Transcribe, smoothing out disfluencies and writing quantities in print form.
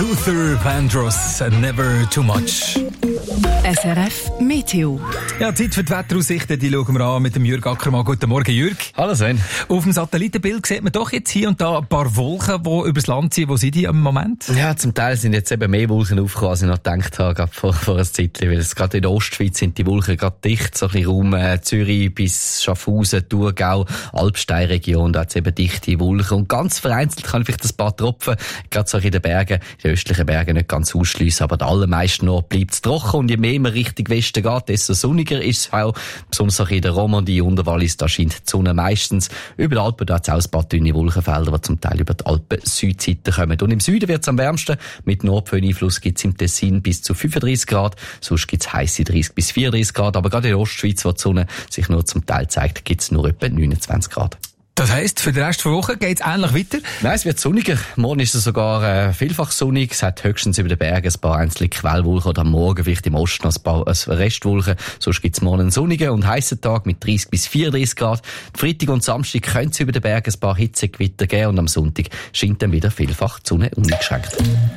Luther Vandross, Never Too Much. SRF Meteo. Ja, Zeit für die Wetteraussichten, die schauen wir an mit dem Jürg Ackermann. Guten Morgen, Jürg. Hallo Sven. Auf dem Satellitenbild sieht man doch jetzt hier und da ein paar Wolken, die übers Land ziehen. Wo sind die im Moment? Ja, zum Teil sind jetzt eben mehr Wolken aufgekommen, als ich noch gedacht habe, gerade vor ein Zeitchen, weil es gerade in der Ostschweiz sind die Wolken gerade dicht, so ein bisschen Raum Zürich bis Schaffhausen, Thurgau, Alpsteinregion, da hat es eben dichte Wolken und ganz vereinzelt kann vielleicht ein paar Tropfen, gerade so in den Bergen, in den östlichen Bergen nicht ganz ausschliessen, aber die allermeisten Orte bleibt es trocken und je mehr man Richtung Westen geht, desto sonniger ist es auch, besonders auch in der Romandie, Unterwallis, da scheint die Sonne meistens. Über die Alpen da hat es auch ein paar dünne Wolkenfelder, die zum Teil über die Alpen-Südseite kommen. Und im Süden wird es am wärmsten. Mit Nordföhn-Einfluss gibt es im Tessin bis zu 35 Grad. Sonst gibt es heisse 30 bis 34 Grad. Aber gerade in der Ostschweiz, wo die Sonne sich nur zum Teil zeigt, gibt es nur etwa 29 Grad. Das heisst, für den Rest der Woche geht es ähnlich weiter? Nein, es wird sonniger. Morgen ist es sogar vielfach sonnig. Es hat höchstens über den Bergen ein paar einzelne Quellwolken oder am Morgen vielleicht im Osten noch ein paar Restwolken. Sonst gibt es morgen einen sonnigen und heissen Tag mit 30 bis 34 Grad. Freitag und Samstag könnte es über den Bergen ein paar Hitzegewitter geben und am Sonntag scheint dann wieder vielfach die Sonne uneingeschränkt.